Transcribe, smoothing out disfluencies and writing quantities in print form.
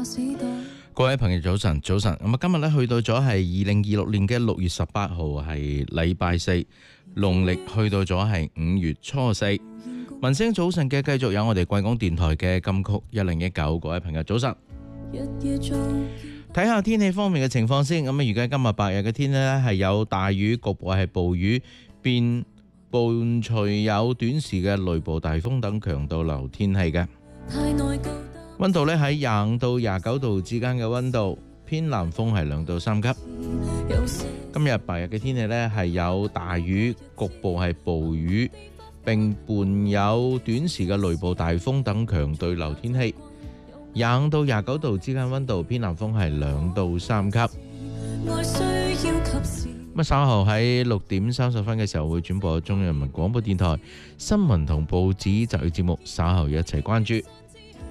各位朋友早晨，早晨。咁啊，今日咧去到咗係2026年嘅6月18號，係禮拜四，農曆去到咗係5月初四。民聲早晨嘅繼續有我哋貴港電台嘅金曲1019，各位朋友早晨。睇下天氣方面嘅情況先。咁啊，預計今日白日嘅天呢係有大雨，局部係暴雨，並伴隨有短時嘅雷暴、大風等強度流天氣嘅。溫度呢喺25到29度之間嘅溫度，偏南風係2到3級。今日白日嘅天氣呢係有大雨，局部係暴雨，並伴有短時嘅雷暴、大風等強對流天氣。25到29度之間溫度，偏南風係2到3級。咁稍後喺6點30分嘅時候會轉播中央人民廣播電台新聞同報紙就業節目，稍後一齊關注。